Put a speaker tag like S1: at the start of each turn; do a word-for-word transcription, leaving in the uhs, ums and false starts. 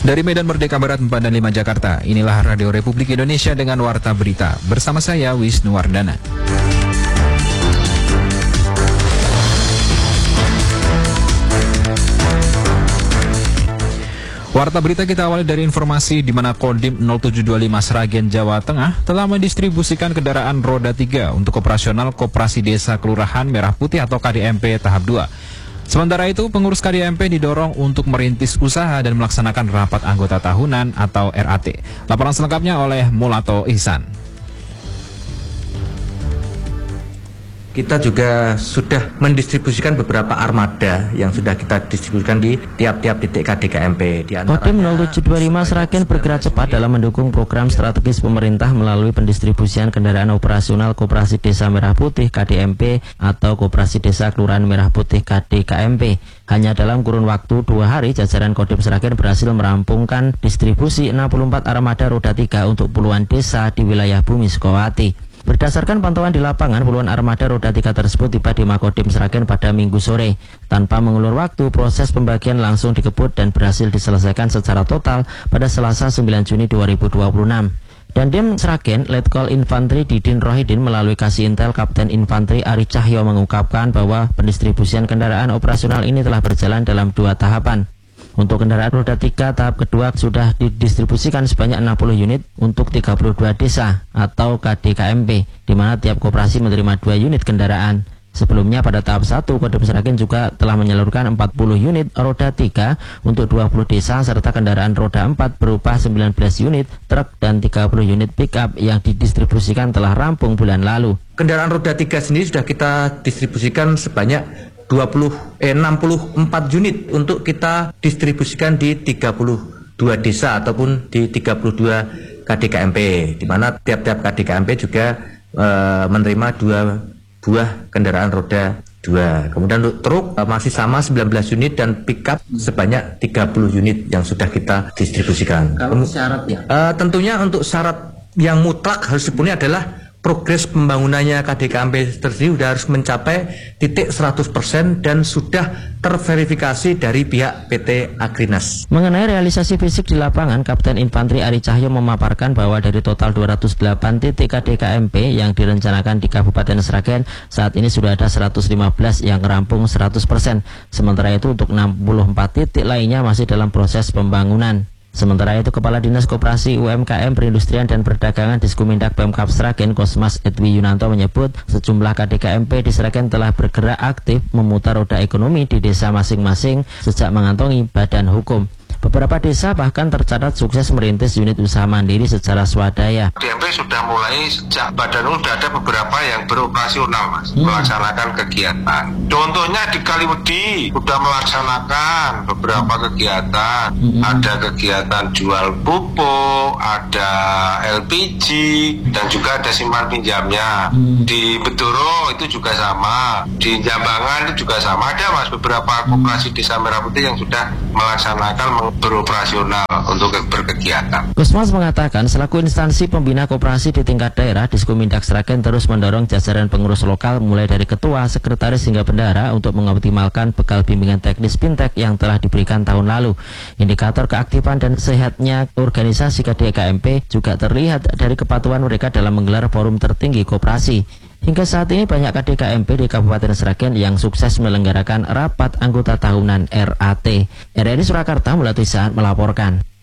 S1: Dari Medan Merdeka Barat empat dan lima Jakarta, inilah Radio Republik Indonesia dengan Warta Berita. Bersama saya, Wisnu Wardana. Warta Berita kita awali dari informasi di mana Kodim nol tujuh dua lima Sragen, Jawa Tengah telah mendistribusikan kendaraan roda tiga untuk operasional Koperasi Desa Kelurahan Merah Putih atau K D M P tahap dua. Sementara itu, pengurus K D M P didorong untuk merintis usaha dan melaksanakan rapat anggota tahunan atau R A T. Laporan selengkapnya oleh Mulato Ihsan.
S2: Kita juga sudah mendistribusikan beberapa armada yang sudah kita distribusikan di tiap-tiap titik K D K M P.
S3: Kodim nol tujuh dua lima Sragen bergerak cepat dalam mendukung program strategis pemerintah melalui pendistribusian kendaraan operasional Koperasi Desa Merah Putih K D M P atau Koperasi Desa Kelurahan Merah Putih K D K M P. Hanya dalam kurun waktu dua hari, jajaran Kodim Sragen berhasil merampungkan distribusi enam puluh empat armada roda tiga untuk puluhan desa di wilayah Bumi Sukawati. Berdasarkan pantauan di lapangan, puluhan armada roda tiga tersebut tiba di Makodim Sragen pada Minggu sore. Tanpa mengulur waktu, proses pembagian langsung dikebut dan berhasil diselesaikan secara total pada Selasa sembilan Juni dua ribu dua puluh enam. Dandim Sragen, Letkol Infantri Didin Rohidin melalui Kasih Intel Kapten Infantri Ari Cahyo mengungkapkan bahwa pendistribusian kendaraan operasional ini telah berjalan dalam dua tahapan. Untuk kendaraan roda tiga tahap kedua sudah didistribusikan sebanyak enam puluh unit untuk tiga puluh dua desa atau K D K M P, di mana tiap koperasi menerima dua unit kendaraan. Sebelumnya pada tahap satu, Kodim Sragen juga telah menyalurkan empat puluh unit roda tiga untuk dua puluh desa serta kendaraan roda empat berupa sembilan belas unit truk dan tiga puluh unit pickup yang didistribusikan telah rampung bulan lalu.
S2: Kendaraan roda tiga sendiri sudah kita distribusikan sebanyak dua puluh, eh, enam puluh empat unit untuk kita distribusikan di tiga puluh dua desa ataupun di tiga puluh dua K D K M P, di mana tiap-tiap K D K M P juga eh, menerima dua buah kendaraan roda dua. Kemudian untuk truk eh, masih sama sembilan belas unit dan pickup sebanyak tiga puluh unit yang sudah kita distribusikan.
S3: Kalau syaratnya?
S2: Eh, tentunya untuk syarat yang mutlak harus dipenuhi adalah progres pembangunannya K D K M P tersebut sudah harus mencapai titik seratus persen dan sudah terverifikasi dari pihak P T Agrinas.
S3: Mengenai realisasi fisik di lapangan, Kapten Infantri Ari Cahyo memaparkan bahwa dari total dua ratus delapan titik K D K M P yang direncanakan di Kabupaten Sragen, saat ini sudah ada seratus lima belas yang rampung seratus persen. Sementara itu untuk enam puluh empat titik lainnya masih dalam proses pembangunan. Sementara itu, Kepala Dinas Koperasi U M K M Perindustrian dan Perdagangan Diskumindag Pemkab Sragen, Kosmas Edwi Yunanto menyebut sejumlah K D K M P di Sragen telah bergerak aktif memutar roda ekonomi di desa masing-masing sejak mengantongi badan hukum. Beberapa desa bahkan tercatat sukses merintis unit usaha mandiri secara swadaya.
S4: K D M P sudah mulai sejak badan hukum, sudah ada beberapa yang beroperasional, Mas, hmm. melaksanakan kegiatan. Contohnya di Kaliwedi sudah melaksanakan beberapa kegiatan. Hmm. Ada kegiatan jual pupuk, ada L P G, dan juga ada simpan pinjamnya. Hmm. Di Bedoro itu juga sama. Di Jambangan itu juga sama. Ada, Mas, beberapa koperasi desa Merah Putih yang sudah melaksanakan beroperasional untuk berkegiatan.
S3: Kosmas mengatakan selaku instansi pembina koperasi di tingkat daerah, Diskumindag Sragen terus mendorong jajaran pengurus lokal mulai dari ketua, sekretaris hingga bendahara untuk mengoptimalkan bekal bimbingan teknis fintech yang telah diberikan tahun lalu. Indikator keaktifan dan sehatnya organisasi K D K M P juga terlihat dari kepatuhan mereka dalam menggelar forum tertinggi koperasi. Hingga saat ini banyak K D K M P di Kabupaten Sragen yang sukses menyelenggarakan rapat anggota tahunan R A T. R R I Surakarta Mulatu Isaat melaporkan.